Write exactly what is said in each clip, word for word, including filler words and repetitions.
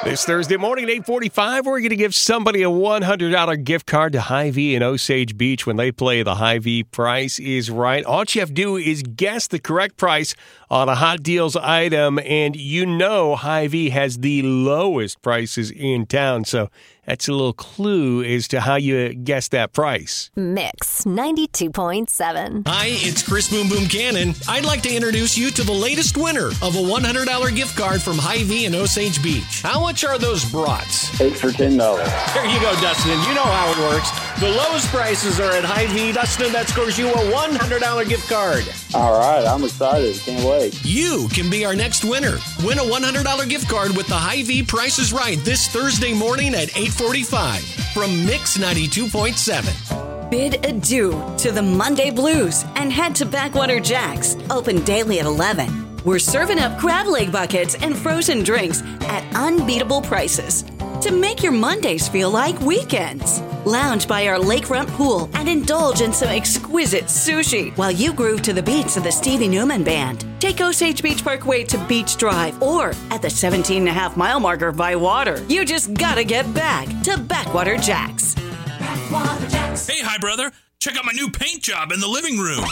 This Thursday morning at eight forty-five, we're going to give somebody a one hundred dollars gift card to Hy-Vee in Osage Beach when they play the Hy-Vee Price is Right. All you have to do is guess the correct price on a Hot Deals item, and you know Hy-Vee has the lowest prices in town, so that's a little clue as to how you guess that price. Mix ninety-two point seven. Hi, it's Chris Boom Boom Cannon. I'd like to introduce you to the latest winner of a one hundred dollars gift card from Hy-Vee in Osage Beach. How much are those brats? Eight for ten dollars. There you go, Dustin. You know how it works. The lowest prices are at Hy-Vee. Dustin, that scores you a one hundred dollars gift card. All right, I'm excited. Can't wait. You can be our next winner. Win a one hundred dollars gift card with the Hy-Vee Price is Right this Thursday morning at eight forty-five from Mix ninety-two point seven. Bid adieu to the Monday blues and head to Backwater Jack's, open daily at eleven. We're serving up crab leg buckets and frozen drinks at unbeatable prices to make your Mondays feel like weekends. Lounge by our lakefront pool and indulge in some exquisite sushi while you groove to the beats of the Stevie Newman Band. Take Osage Beach Parkway to Beach Drive or at the seventeen and a half mile marker by water. You just gotta get back to Backwater Jack's. Backwater Jack's. Hey, hi, brother. Check out my new paint job in the living room.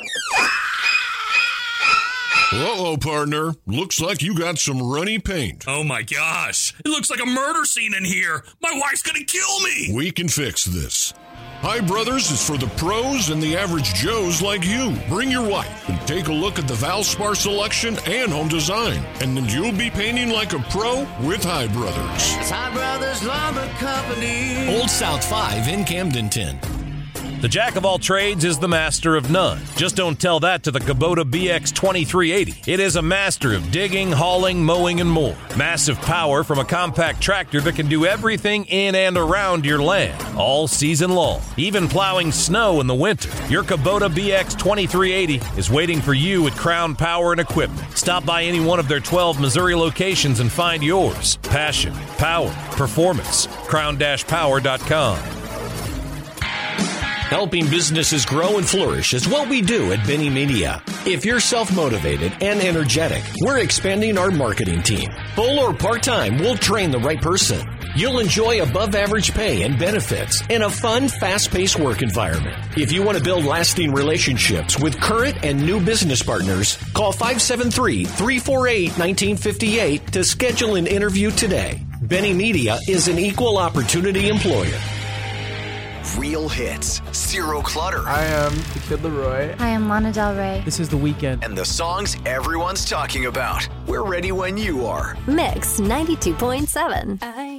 Uh-oh, partner. Looks like you got some runny paint. Oh, my gosh. It looks like a murder scene in here. My wife's gonna kill me. We can fix this. Hi Brothers is for the pros and the average Joes like you. Bring your wife and take a look at the Valspar selection and home design. And then you'll be painting like a pro with Hi Brothers. It's Hi Brothers Lumber Company. Old South five in Camdenton. The jack of all trades is the master of none. Just don't tell that to the Kubota B X twenty-three eighty. It is a master of digging, hauling, mowing, and more. Massive power from a compact tractor that can do everything in and around your land, all season long, even plowing snow in the winter. Your Kubota B X twenty-three eighty is waiting for you at Crown Power and Equipment. Stop by any one of their twelve Missouri locations and find yours. Passion, power, performance. crown dash power dot com. Helping businesses grow and flourish is what we do at Benny Media. If you're self-motivated and energetic, we're expanding our marketing team. Full or part-time, we'll train the right person. You'll enjoy above-average pay and benefits in a fun, fast-paced work environment. If you want to build lasting relationships with current and new business partners, call five seven three, three four eight, one nine five eight to schedule an interview today. Benny Media is an equal opportunity employer. Real hits, zero clutter. I am the Kid Leroy. Hi, I'm Lana Del Rey. This is The Weeknd. And the songs everyone's talking about. We're ready when you are. Mix ninety-two point seven. I